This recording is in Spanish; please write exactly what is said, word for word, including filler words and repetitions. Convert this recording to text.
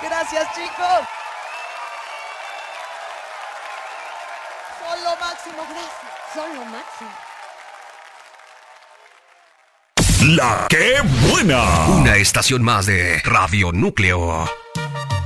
Gracias, chicos. Son lo máximo, gracias. Son lo máximo. La que buena. Una estación más de Radio Núcleo.